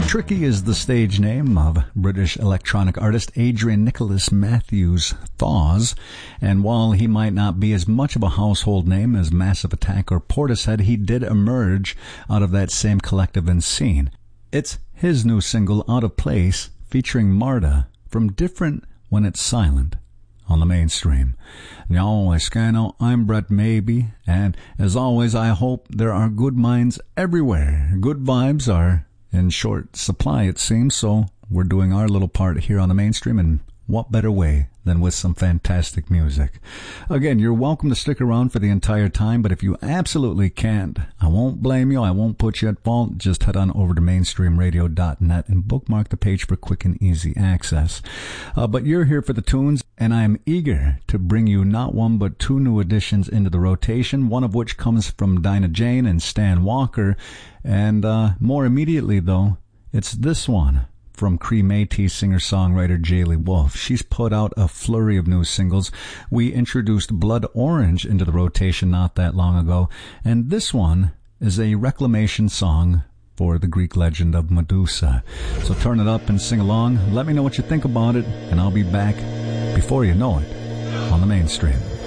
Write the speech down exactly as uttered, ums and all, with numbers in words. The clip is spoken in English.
Tricky is the stage name of British electronic artist Adrian Nicholas Matthews Thaws, and while he might not be as much of a household name as Massive Attack or Portishead, he did emerge out of that same collective and scene. It's his new single, Out of Place, featuring Marta, from Different When It's Silent, on the mainstream. Now, Escano, I'm Brett Maybe, and as always, I hope there are good minds everywhere. Good vibes are in short supply, it seems, so we're doing our little part here on the mainstream, and what better way than with some fantastic music. Again, you're welcome to stick around for the entire time, but if you absolutely can't, I won't blame you, I won't put you at fault. Just head on over to mainstream radio dot net and bookmark the page for quick and easy access. Uh, but you're here for the tunes, and I am eager to bring you not one but two new additions into the rotation, one of which comes from Dinah Jane and Stan Walker, and uh, more immediately, though, it's this one from Cree Métis singer-songwriter Jaylee Wolf. She's put out a flurry of new singles. We introduced Blood Orange into the rotation not that long ago, and this one is a reclamation song for the Greek legend of Medusa. So turn it up and sing along. Let me know what you think about it, and I'll be back before you know it on the mainstream.